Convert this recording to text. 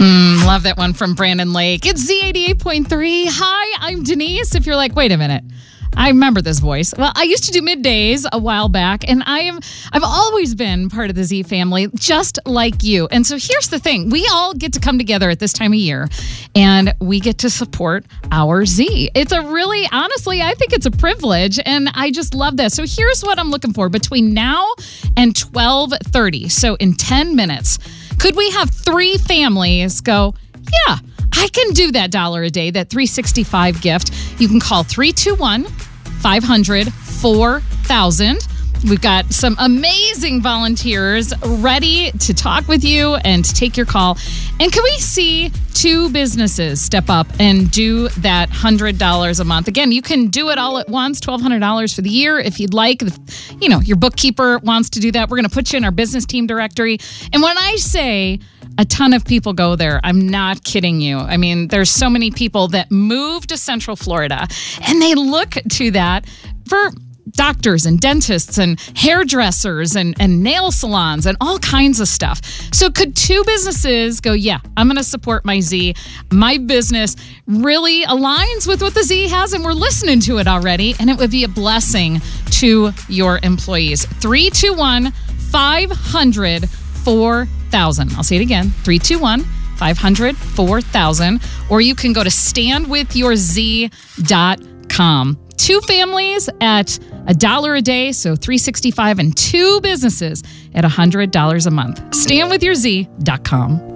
Love that one from Brandon Lake. It's Z88.3. Hi, I'm Denise. If you're like, wait a minute, I remember this voice. Well, I used to do middays a while back, and I've always been part of the Z family, just like you. And so here's the thing. We all get to come together at this time of year, and we get to support our Z. It's honestly, I think it's a privilege, and I just love this. So here's what I'm looking for between now and 12:30. So in 10 minutes, could we have 3 families go, yeah, I can do that $1 a day, that $365 gift. You can call 321-500-4000. We've got some amazing volunteers ready to talk with you and to take your call. And can we see 2 businesses step up and do that $100 a month? Again, you can do it all at once, $1,200 for the year if you'd like. Your bookkeeper wants to do that. We're going to put you in our business team directory. And when I say a ton of people go there, I'm not kidding you. I mean, there's so many people that move to Central Florida, and they look to that for doctors and dentists and hairdressers and nail salons and all kinds of stuff. So could 2 businesses go, yeah, I'm going to support my Z. My business really aligns with what the Z has, and we're listening to it already, and it would be a blessing to your employees. 321-500-4000. I'll say it again, 321-500-4000. Or you can go to standwithyourz.com. 2 families at $1 a day, so $365, and 2 businesses at $100 a month. Standwithyourz.com.